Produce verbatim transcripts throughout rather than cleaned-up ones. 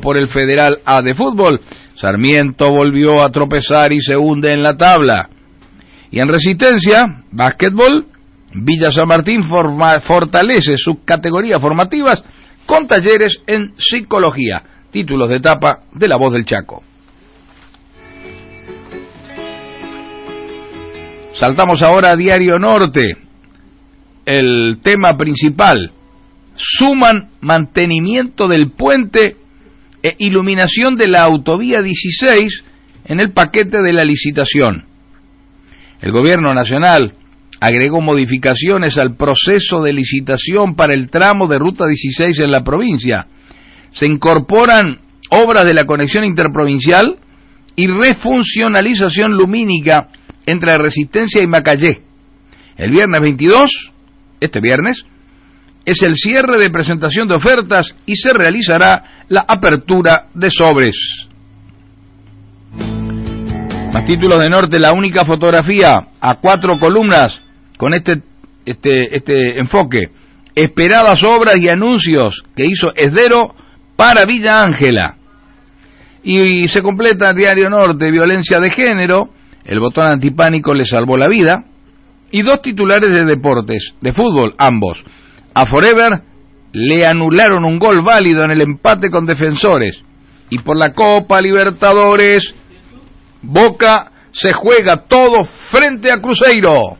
por el Federal A de fútbol. Sarmiento volvió a tropezar y se hunde en la tabla. Y en Resistencia, básquetbol, Villa San Martín forma, fortalece sus categorías formativas con talleres en psicología. Títulos de etapa de La Voz del Chaco. Saltamos ahora a Diario Norte. El tema principal: suman mantenimiento del puente e iluminación de la autovía dieciséis en el paquete de la licitación. El Gobierno Nacional agregó modificaciones al proceso de licitación para el tramo de Ruta dieciséis en la provincia. Se incorporan obras de la conexión interprovincial y refuncionalización lumínica entre Resistencia y Macayé. El viernes veintidós, este viernes, es el cierre de presentación de ofertas y se realizará la apertura de sobres. Más títulos de Norte: la única fotografía a cuatro columnas con este, este, este enfoque. Esperadas obras y anuncios que hizo Esdero para Villa Ángela. Y se completa Diario Norte: violencia de género, el botón antipánico le salvó la vida. Y dos titulares de deportes, de fútbol, ambos. A Forever le anularon un gol válido en el empate con Defensores. Y por la Copa Libertadores, Boca se juega todo frente a Cruzeiro.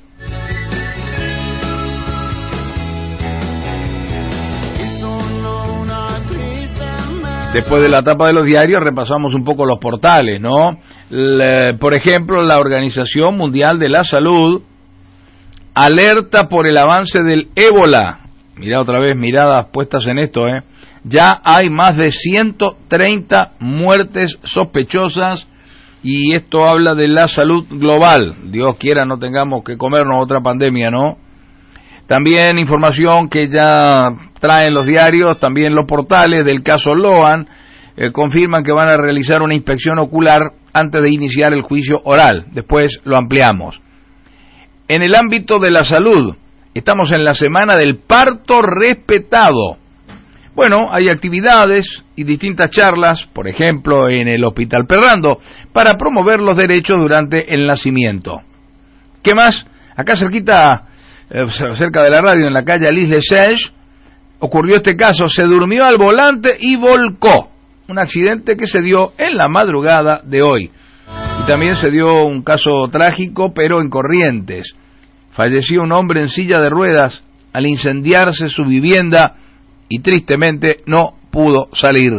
Después de la etapa de los diarios, repasamos un poco los portales, ¿no? Le, por ejemplo, la Organización Mundial de la Salud alerta por el avance del ébola. Mirá otra vez, miradas puestas en esto, ¿eh? Ya hay más de ciento treinta muertes sospechosas y esto habla de la salud global. Dios quiera no tengamos que comernos otra pandemia, ¿no? También información que ya traen los diarios, también los portales del caso Loan, eh, confirman que van a realizar una inspección ocular antes de iniciar el juicio oral. Después lo ampliamos. En el ámbito de la salud, estamos en la semana del parto respetado. Bueno, hay actividades y distintas charlas, por ejemplo, en el Hospital Perrando, para promover los derechos durante el nacimiento. ¿Qué más? Acá cerquita, eh, cerca de la radio, en la calle Alice de Sage, ocurrió este caso. Se durmió al volante y volcó. Un accidente que se dio en la madrugada de hoy. Y también se dio un caso trágico, pero en Corrientes. Falleció un hombre en silla de ruedas al incendiarse su vivienda y tristemente no pudo salir.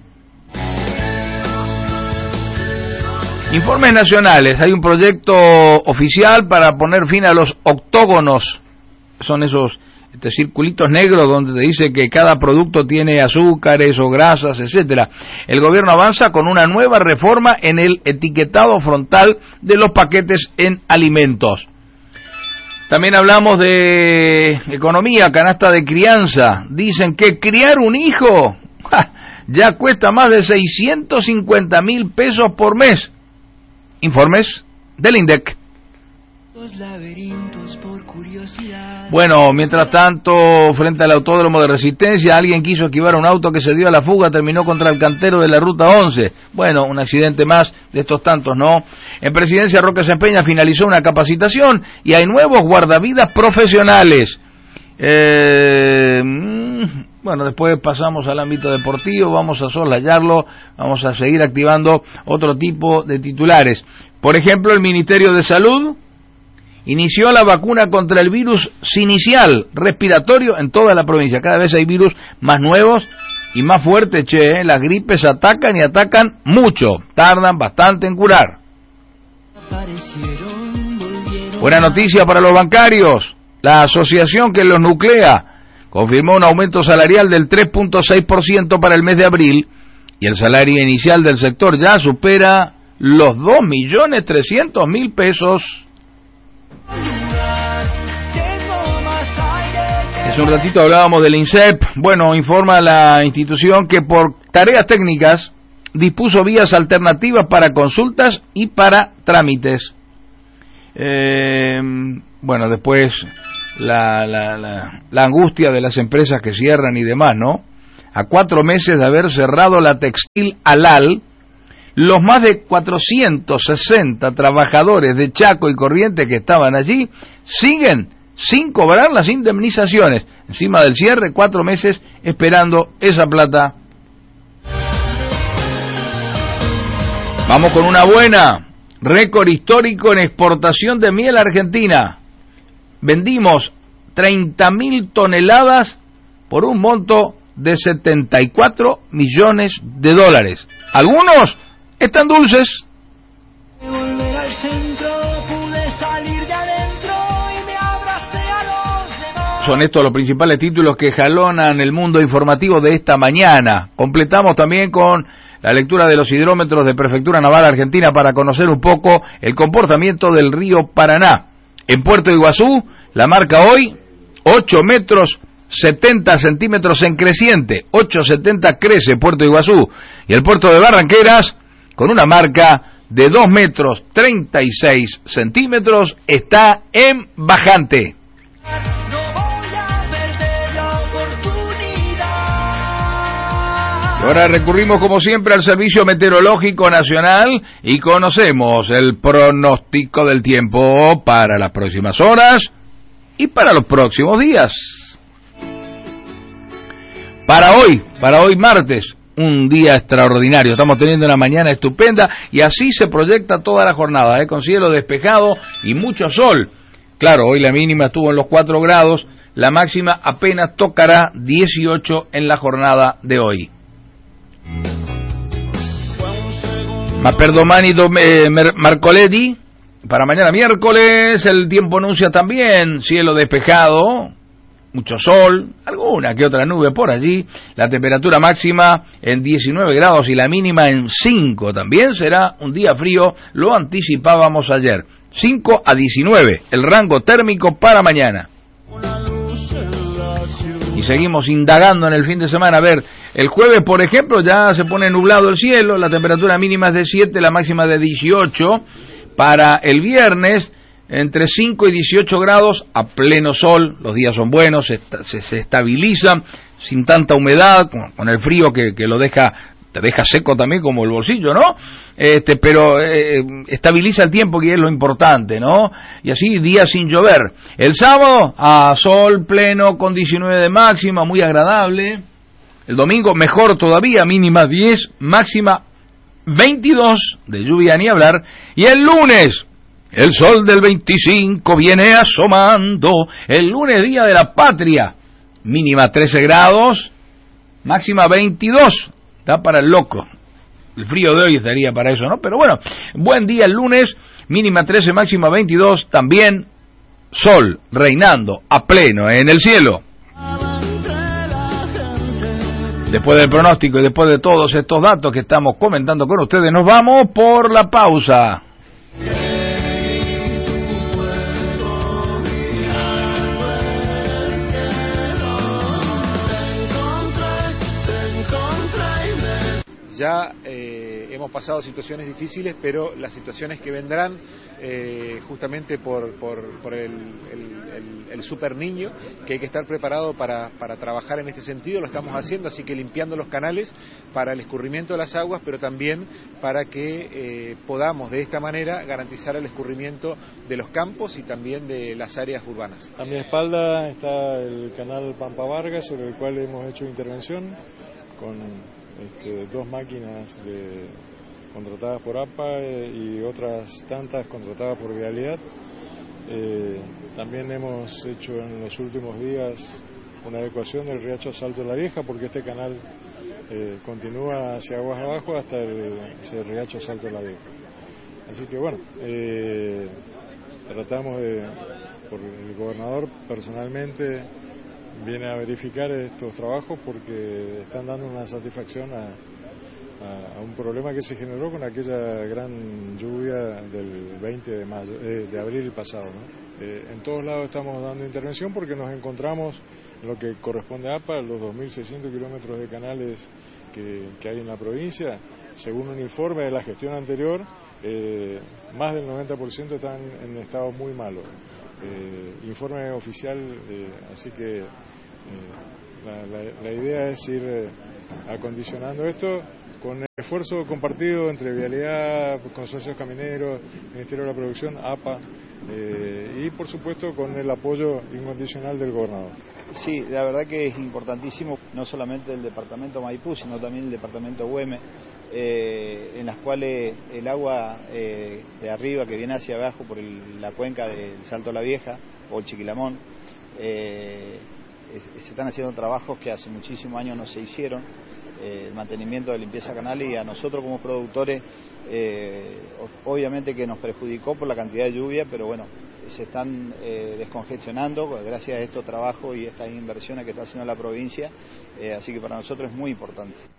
Informes nacionales. Hay un proyecto oficial para poner fin a los octógonos. Son esos este, circulitos negros donde te dice que cada producto tiene azúcares o grasas, etcétera. El gobierno avanza con una nueva reforma en el etiquetado frontal de los paquetes en alimentos. También hablamos de economía, canasta de crianza. Dicen que criar un hijo ¡ja!, ya cuesta más de seiscientos cincuenta mil pesos por mes. Informes del INDEC. Bueno, mientras tanto, frente al autódromo de Resistencia, alguien quiso esquivar un auto que se dio a la fuga, terminó contra el cantero de la ruta once. Bueno, un accidente más de estos tantos, ¿no? En Presidencia, Roque Sempeña finalizó una capacitación y hay nuevos guardavidas profesionales. Eh, bueno, después pasamos al ámbito deportivo, vamos a soslayarlo, vamos a seguir activando otro tipo de titulares. Por ejemplo, el Ministerio de Salud inició la vacuna contra el virus sinicial respiratorio en toda la provincia. Cada vez hay virus más nuevos y más fuertes, che, ¿eh? Las gripes atacan y atacan mucho, tardan bastante en curar. Buena noticia para los bancarios. La asociación que los nuclea confirmó un aumento salarial del tres punto seis por ciento para el mes de abril y el salario inicial del sector ya supera los dos millones trescientos mil pesos. Hace un ratito hablábamos del INSEP. Bueno, informa la institución que por tareas técnicas dispuso vías alternativas para consultas y para trámites. Eh, bueno, después la, la, la, la angustia de las empresas que cierran y demás, ¿no? a cuatro meses de haber cerrado la textil Alal, los más de cuatrocientos sesenta trabajadores de Chaco y Corrientes que estaban allí siguen sin cobrar las indemnizaciones. Encima del cierre, cuatro meses esperando esa plata. Vamos con una buena. Récord histórico en exportación de miel a Argentina. Vendimos treinta mil toneladas por un monto de setenta y cuatro millones de dólares. Algunos están dulces. Son estos los principales títulos que jalonan el mundo informativo de esta mañana. Completamos también con la lectura de los hidrómetros de Prefectura Naval Argentina para conocer un poco el comportamiento del río Paraná. En Puerto Iguazú, la marca hoy, ocho metros setenta centímetros en creciente, ocho setenta crece Puerto Iguazú. Y el puerto de Barranqueras, con una marca de dos metros treinta y seis centímetros, está en bajante. Y ahora recurrimos como siempre al Servicio Meteorológico Nacional y conocemos el pronóstico del tiempo para las próximas horas y para los próximos días. Para hoy, para hoy martes, un día extraordinario. Estamos teniendo una mañana estupenda y así se proyecta toda la jornada, ¿eh? Con cielo despejado y mucho sol. Claro, hoy la mínima estuvo en los cuatro grados, la máxima apenas tocará dieciocho en la jornada de hoy. Maperdomani eh, Marcoletti, para mañana miércoles el tiempo anuncia también cielo despejado, mucho sol, alguna que otra nube por allí, la temperatura máxima en diecinueve grados y la mínima en cinco, también será un día frío, lo anticipábamos ayer, cinco a diecinueve, el rango térmico para mañana. Y seguimos indagando en el fin de semana, a ver, el jueves, por ejemplo, ya se pone nublado el cielo, la temperatura mínima es de siete, la máxima de dieciocho. Para el viernes, entre cinco y dieciocho grados, a pleno sol, los días son buenos, se, se, se estabilizan, sin tanta humedad, con, con el frío que, que lo deja, te deja seco también como el bolsillo, ¿no? Este, pero eh, estabiliza el tiempo, que es lo importante, ¿no? Y así, días sin llover. El sábado, a sol pleno, con diecinueve de máxima, muy agradable. El domingo mejor todavía, mínima diez, máxima veintidós, de lluvia ni hablar. Y el lunes, el sol del veinticinco viene asomando. El lunes, día de la patria, mínima trece grados, máxima veintidós. Está para el loco. El frío de hoy estaría para eso, ¿no? Pero bueno, buen día el lunes, mínima trece, máxima veintidós, también sol reinando a pleno en el cielo. Después del pronóstico y después de todos estos datos que estamos comentando con ustedes, nos vamos por la pausa. Ya eh, hemos pasado situaciones difíciles, pero las situaciones que vendrán, eh, justamente por, por, por el, el, el, el super niño, que hay que estar preparado para, para trabajar en este sentido, lo estamos haciendo, así que limpiando los canales para el escurrimiento de las aguas, pero también para que eh, podamos de esta manera garantizar el escurrimiento de los campos y también de las áreas urbanas. A mi espalda está el canal Pampa Vargas, sobre el cual hemos hecho intervención con Este, dos máquinas de, contratadas por A P A eh, y otras tantas contratadas por Vialidad. Eh, también hemos hecho en los últimos días una adecuación del riacho Salto de la Vieja, porque este canal eh, continúa hacia aguas abajo hasta el, ese riacho Salto de la Vieja. Así que bueno, eh, tratamos de, por el gobernador personalmente viene a verificar estos trabajos porque están dando una satisfacción a, a, a un problema que se generó con aquella gran lluvia del veinte de mayo, eh, de abril pasado, ¿no? Eh, en todos lados estamos dando intervención porque nos encontramos en lo que corresponde a A P A, los dos mil seiscientos kilómetros de canales que, que hay en la provincia. Según un informe de la gestión anterior, eh, más del noventa por ciento están en estado muy malo. Eh, informe oficial, eh, así que eh, La, la, la idea es ir eh, acondicionando esto con el esfuerzo compartido entre Vialidad, Consorcios Camineros, Ministerio de la Producción, A P A, eh, y por supuesto con el apoyo incondicional del gobernador. Sí, la verdad que es importantísimo, no solamente el departamento Maipú, sino también el departamento Güemes, eh, en las cuales el agua eh, de arriba que viene hacia abajo por el, la cuenca del Salto La Vieja o el Chiquilamón, eh, se están haciendo trabajos que hace muchísimos años no se hicieron, eh, el mantenimiento de limpieza canal, y a nosotros como productores eh, obviamente que nos perjudicó por la cantidad de lluvia, pero bueno, se están eh, descongestionando gracias a estos trabajos y estas inversiones que está haciendo la provincia, eh, así que para nosotros es muy importante.